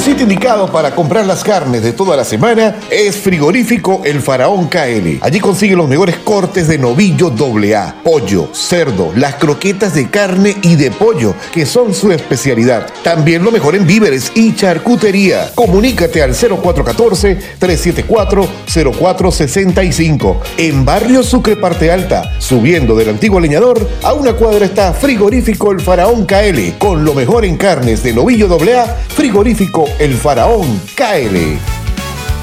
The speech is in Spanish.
sitio indicado para comprar las carnes de toda la semana es Frigorífico El Faraón KL. Allí consigue los mejores cortes de novillo AA, pollo, cerdo, las croquetas de carne y de pollo, que son su especialidad. También lo mejor en víveres y charcutería. Comunícate al 0414-374-0465. En Barrio Sucre, Parte Alta, subiendo del antiguo leñador, a una cuadra está Frigorífico El Faraón KL, con lo mejor en carnes de novillo AA, Frigorífico El Faraón KL.